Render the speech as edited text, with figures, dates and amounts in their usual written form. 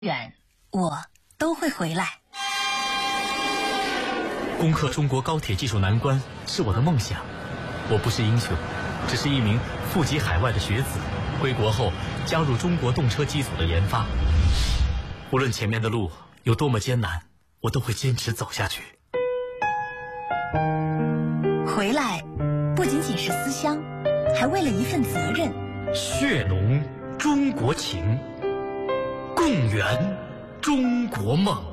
远，我都会回来。 攻克中国高铁技术难关是我的梦想。我不是英雄，只是一名富籍海外的学子，归国后加入中国动车机组的研发。无论前面的路有多么艰难，我都会坚持走下去。 回来不仅仅是思乡，还为了一份责任。 血浓中国情，共圆中国梦。